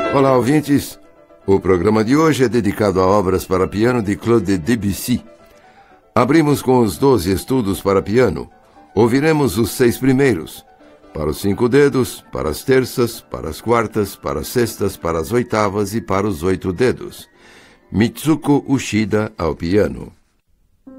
Olá, ouvintes. O programa de hoje é dedicado a obras para piano de Claude Debussy. Abrimos com os 12 estudos para piano. Ouviremos os 6 primeiros. Para os 5 dedos, para as terças, para as quartas, para as sextas, para as oitavas e para os 8 dedos. Mitsuko Uchida ao piano.